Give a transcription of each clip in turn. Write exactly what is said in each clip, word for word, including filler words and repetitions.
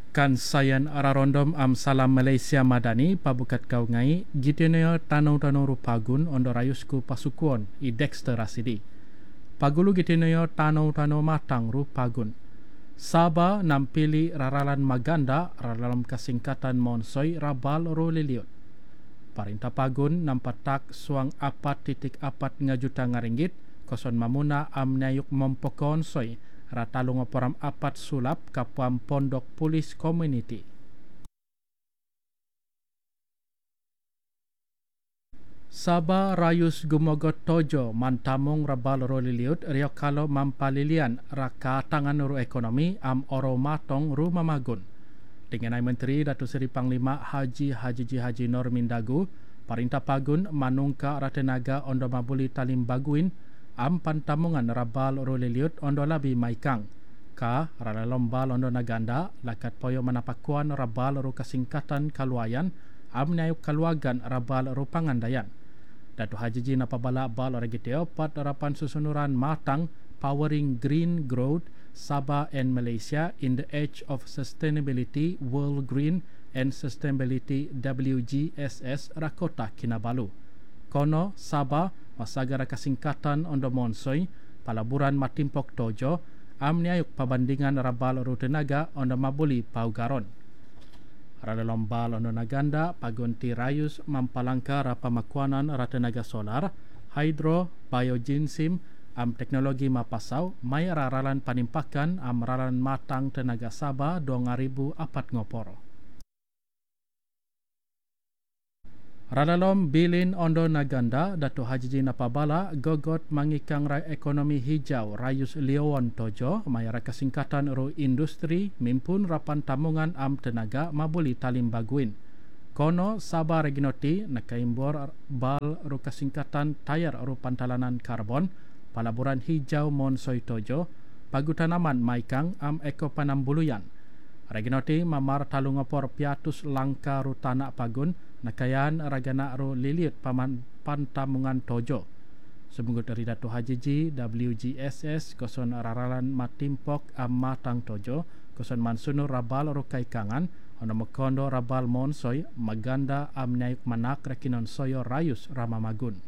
Kan sayan ararondom am salam Malaysia Madani pabukat kau ngai gitineo tanau-tanau rupagun ondo rayusku pasukuon i Dexter Rasidi. Pagulu gitineo tanau-tanau matang rupagun. Saba nampili raralan maganda raralam kasingkatan monsoi rabal ro liliut. Parintah pagun nampatak suang apat titik apat ngajuta ngaringgit koson mamuna am nayuk mompokon soi ratalung oporam apat sulap kapuam pondok polis community. Saba rayus gumogot tojo mantamung rabal ro liliut riok kalo mampalilian raka tangan ru ekonomi am oro matong ru mamagun. Dengan ai Menteri Datuk Seri Panglima Haji Haji Haji Nor Mindagu, Parintah Pagun manungka ratenaga ondo mabuli talim baguin am pantamungan rabal ro liliut ondo labi maikang. Ka ralalombal ondo naganda lakat poyo manapakuan rabal ro kasingkatan kaluayan am nyayuk kaluagan rabal ro pangandayan. Datuk Haji Ji napabala bal oragiteo pat harapan susunuran matang powering green growth Sabah and Malaysia in the age of sustainability World Green and Sustainability W G S S Rakota Kinabalu. Kono Sabah masagara kasingkatan ondo monsoi palaburan matimpok tojo am niayuk pabandingan rabal rutenaga ondo mabuli paugaron. Ralalombal ondo naganda pagunti rayus mampalangka rapamakuanan ratenaga solar, hydro, bioginsim, am teknologi mapasau, may raralan panimpakan am raralan matang tenaga Sabah dua ribu apat ngoporo. Ralalom bilin ondo naganda Datuk Haji Ji napabala gogot mangikang rai ekonomi hijau rayus liawan tojo mayara kasingkatan ro industri mimpun rapan tamungan am tenaga mabuli talim baguin. Kono Sabah reginoti nakaimbor bal ro kasingkatan tayar ro pantalanan karbon palaburan hijau monsoi tojo pagutanaman maikang am eko panambuluyan. Reginoti mamar talungopor piatus langka ru tanak pagun nakayan ragana ro liliut paman pantamungan tojo. Semunggut dari Datuk Haji Ji W G S S koson raralan matimpok am matang tojo koson mansunur rabal ro kaikangan ono mekondo rabal monsoi maganda am naik manak rekinon soyo rayus ramamagun.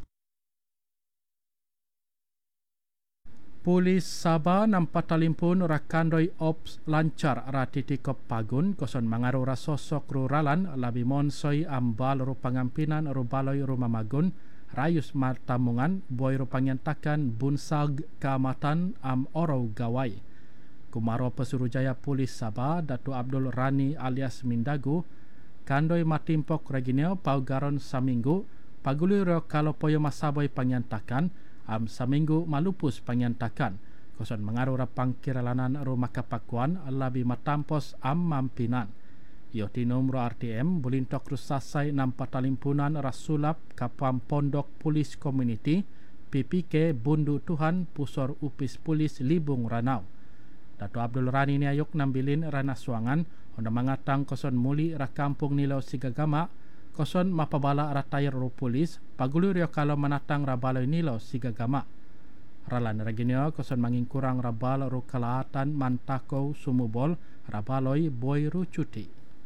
Polis Sabah nampak talimpun rakandoi ops lancar ratitikop pagun koson mangaru rasosok ruralan labi monsoi ambal ru pangampinan ru baloi rumah magun rayus matamungan boy ru pangyantakan bunsag kamatan am orau gawai. Kumaro Pesuruhjaya Polis Sabah Datuk Abdul Rani alias Mindagu kandoi matimpok regineo paugaron saminggu paguli ro kalau poyo masaboy pangyantakan am saminggu malupus pangyantakan koson mengaru rapang kiralanan rumah kapakuan labi matampos am mampinan. Yoti nomor R T M bulintok rusasai nampak talimpunan rasulap kapam pondok polis community P P K Bundu Tuhan Pusor Upis Polis Libung Ranau. Datuk Abdul Rani ni ayuk nambilin rana suangan onda mangatang koson muli rakampung nilau sigagama koson mapabala ratayar ro polis pagulu rio kalau manatang rabalo nilo sigagama. Ralan reginio koson mangingkurang rabal ro kalaatan mantakau sumubol rabaloi boy ro cuti.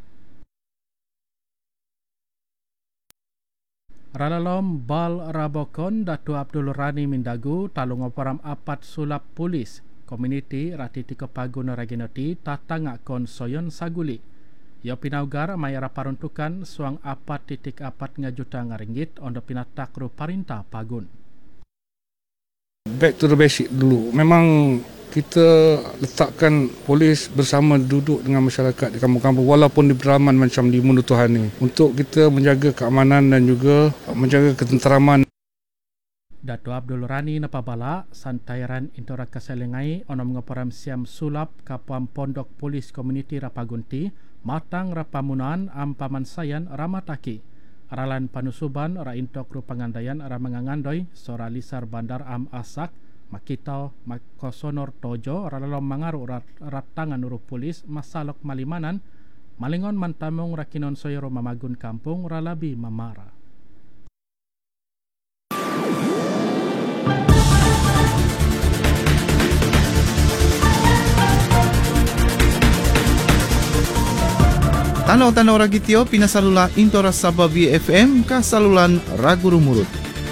Ralalom bal rabokon Datuk Abdul Rani Mindagu talungoparam apat sulap polis community ratiti kepagun reginoti tatanga kon soyon saguli. Ia pinaugar mayara paruntukan suang apat titik apat ngajuta ngaringgit ondo pinatak ru parintah pagun. Back to the basic dulu. Memang kita letakkan polis bersama duduk dengan masyarakat di kampung-kampung walaupun di pedalaman macam di Bundu Tuhan ni untuk kita menjaga keamanan dan juga menjaga ketenteraman. Datuk Abdul Rani napabala santairan intora kaselengai ono mengoporam siam sulap kapuam pondok polis community Rapagunti matang rapamunan am pamansayan ramataki aralan panusuban ra intok ru pangandayan ra mangangandoi sora lisar bandar am asak makitau makosonor tojo ralalom mangaru ratangan ru polis masalok malimanan malingon mantamung rakinon soyoro mamagun kampung ralabi mamara. Tanaw-tanaw ragityo pinasalula Intora Sabah V F M kasalulan Raguru Murut.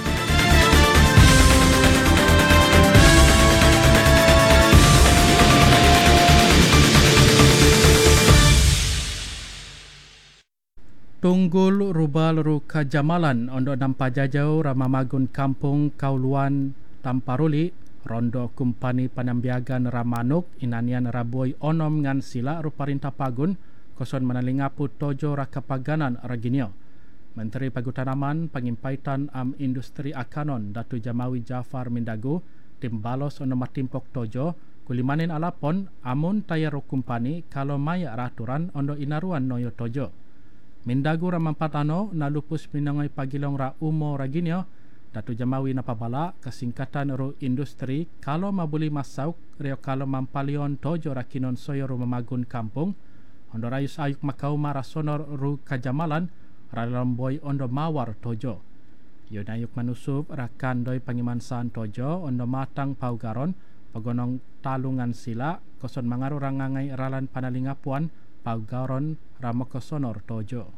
Tunggul rubal ru kajamalan ondo nampa jajau ramamagun kampung kauluan Tamparuli rondo kumpani panambiagan Ramanuk inanian raboi onom ngan sila ru parintah pagun koson manalingapu tojo rakapaganan raginio. Menteri Pagutanaman Pangimpaitan am Industri Akanon Datu Jamawi Jafar Mindagu tim balos ondo matimpok tojo kulimanin alapon amun tayaro kumpani kalau maya raturan ondo inaruan noyo tojo. Mindagu ramampatano nalupus minangoy pagilong ra umo raginyo Datu Jamawi napabala kasingkatan ro industri kalau mabuli masauk reo kalau mampalion tojo rakinon soyo ro mamagun kampung ondo rayus ayuk makau marasonor ru kajamalan ralamboy ondo mawar tojo. Yon ayuk manusub rakan doi pangimansan tojo ondo matang paugaron pagonong talungan sila koson mangaru rangangai ralan panalingapuan paugaron ramokosonor tojo.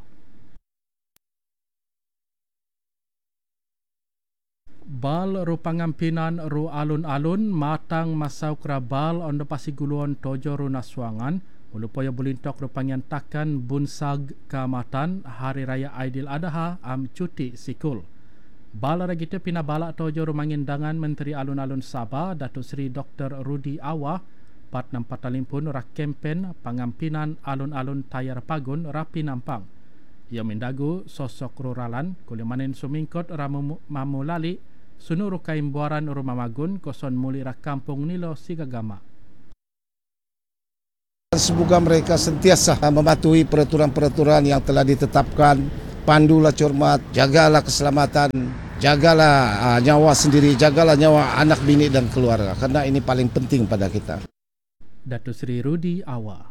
Bal ru pangampinan ru alun-alun matang masau krabal ondo pasiguluan tojo ru naswangan ulupoyo bulintok ru pangyantakan bunsag kamatan hari raya Aidil Adha am cuti sikul. Bal ragite pinabala tojo ru mangindangan Menteri Alun-Alun Sabah Datuk Seri Doktor Rudi Awah pat nampatalimpun rak kempen pangampinan alun-alun Tayar Pagun rapi nampang. Ia mendagu sosok ruralan kulimanin sumingkot ramu mamulali sunuru kaimbuaran Rumamagun koson muli rak kampung nilo sigagama. Semoga mereka sentiasa mematuhi peraturan-peraturan yang telah ditetapkan. Pandulah cermat, jagalah keselamatan, jagalah uh, nyawa sendiri, jagalah nyawa anak bini dan keluarga. Karena ini paling penting pada kita. Datuk Seri Rudi Awah.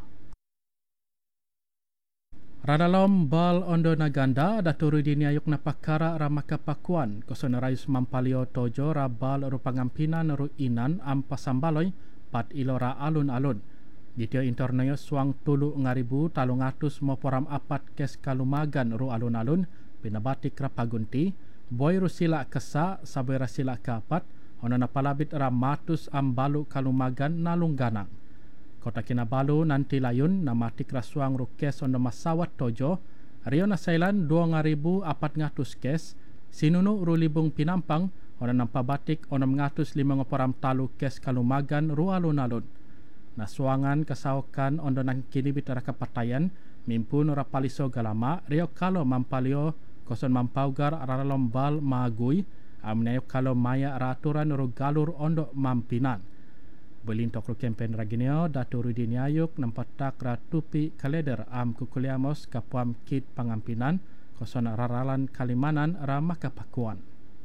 Radalom bal ondo naganda Datuk Rudi niayuk napakara ramaka pakuan koson rayus mampalio tojo rabal ru pangampinan ru inan am pasambaloy pat ilora alun-alun. Ditio intornayo suang tulu ngaribu talung atus moporam apat kes kalumagan ru alun-alun pinabatik rapagunti boy ru sila kesa sabera sila kapat ono napalabit ramatus am balu kalumagan nalung ganang. Kota Kinabalu nanti layun namatik rasuang ru kes ono masawat tojo rio nasailan dua ribu empat ratus kes sinunu ru libung pinampang ono nampabatik ono ngatus lima ngoporam talu kes kalumagan ru alun-alun. Nasuangan kasawakan ondo nang kinibit rakapatayan mimpun rapaliso galama rio kalau mampalio koson mampaugar aralom bal magui amnayo kalau maya raturan ru galur ondo mampinan. Belintok ru kempen ragineo Datuk Rudi niayuk nampatak ratupi kaleder am kukuliamos kapuam kit pangampinan koson raralan Kalimanan ramah kapakuan.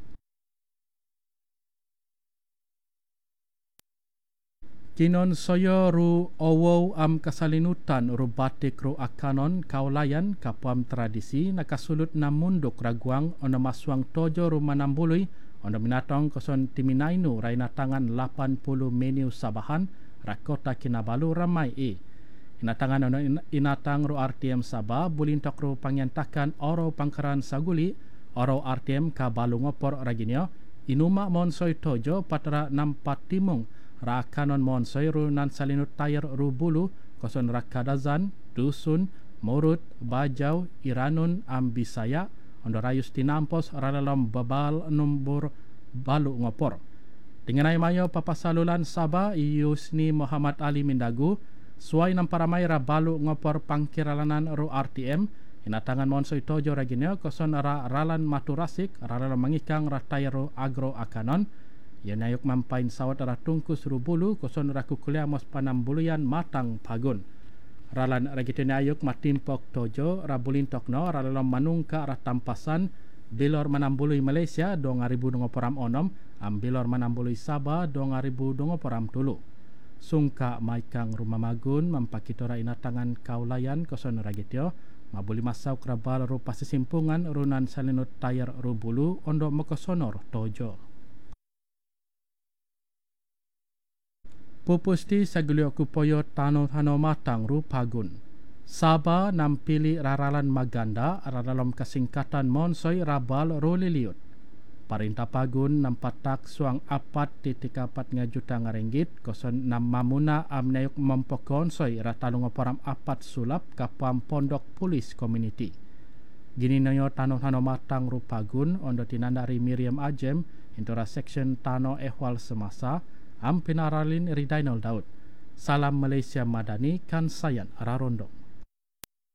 Kinon soyo ru owo am kasalinutan ru batik ru akanon kaulayan kapuam tradisi nakasulut namunduk raguang ono maswang tojo ru manambului ono minatong koson timinainu raina tangan lapan puluh meniu Sabahan rakota Kinabalu ramai e. Inatangan ono inatang ru R T M Sabah bulintok ru pangyantakan oro pangkaran saguli oro R T M Kabalu ngopor raginyo inuma monsoy tojo patra nampat timung rakanon monsoy ru nan salinut tayar ru bulu koson rakadazan dusun murut bajau iranun ambisaya ondo rayus tinampos ralalom babal nombor balu ngopor. Dengan ay mayo papasalulan Sabah Yusni Muhammad Ali Mindagu suai namparamay ra balu ngopor pangkiralanan ru R T M inatangan monsoy tojo raginyo koson ra ralan maturasik ralalom mangikang ratay ru agro akanon yanayuk mampain sawat ra tungkus ru bulu koson ra kukuliamos panambuluyan matang pagun. Ralan ragitene ayuk matimpok tojo rabulintok no ralalom manungka ratampasan bilor manambului Malaysia dua ribu dua poram onom am bilor manambului Sabah dua ribu dua poram tulu. Sungka maikang Rumamagun mampakitora inatangan kaulayan koson ragityo mabuli masau krabal ru pasisimpungan runan salinut tayar ru bulu ondo mokosonor tojo. Pupusti sagulio kupoyo tano tano matang ru pagun. Sabah nampili raralan maganda dalam kesingkatan Monsoi Rabal Roliliut. Perintah Pagun nampatak suang apat titik apat ngajuta ngaringgit koson nam mamuna amnayuk mempokonsoi ratalung oporam apat sulap kapam pondok polis community. Gini nayo tano tano matang rupagun ondo tinandari Miriam Ajem intora section tano ehwal semasa am pinaralin Ridainal Daud. Salam Malaysia Madani kan sayan Rarondo.